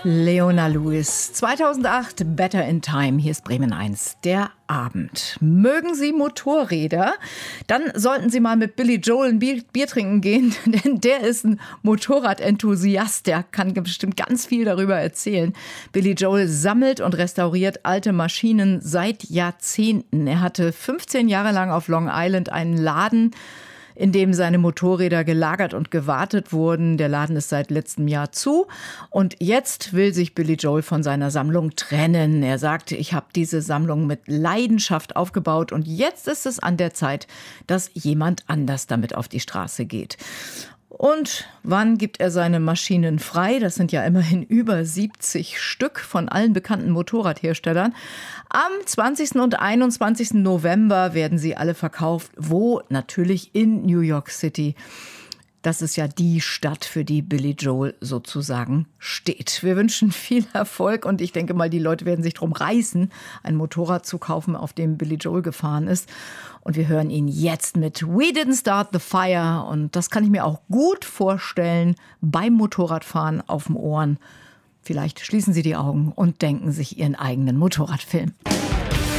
Leona Lewis, 2008, Better in Time. Hier ist Bremen 1, der Abend. Mögen Sie Motorräder? Dann sollten Sie mal mit Billy Joel ein Bier trinken gehen, denn der ist ein Motorradenthusiast. Der kann bestimmt ganz viel darüber erzählen. Billy Joel sammelt und restauriert alte Maschinen seit Jahrzehnten. Er hatte 15 Jahre lang auf Long Island einen Laden, in dem seine Motorräder gelagert und gewartet wurden. Der Laden ist seit letztem Jahr zu und jetzt will sich Billy Joel von seiner Sammlung trennen. Er sagte, ich habe diese Sammlung mit Leidenschaft aufgebaut und jetzt ist es an der Zeit, dass jemand anders damit auf die Straße geht. Und wann gibt er seine Maschinen frei? Das sind ja immerhin über 70 Stück von allen bekannten Motorradherstellern. Am 20. und 21. November werden sie alle verkauft. Wo? Natürlich in New York City. Das ist ja die Stadt, für die Billy Joel sozusagen steht. Wir wünschen viel Erfolg und ich denke mal, die Leute werden sich drum reißen, ein Motorrad zu kaufen, auf dem Billy Joel gefahren ist. Und wir hören ihn jetzt mit We Didn't Start the Fire. Und das kann ich mir auch gut vorstellen beim Motorradfahren auf den Ohren. Vielleicht schließen Sie die Augen und denken sich Ihren eigenen Motorradfilm.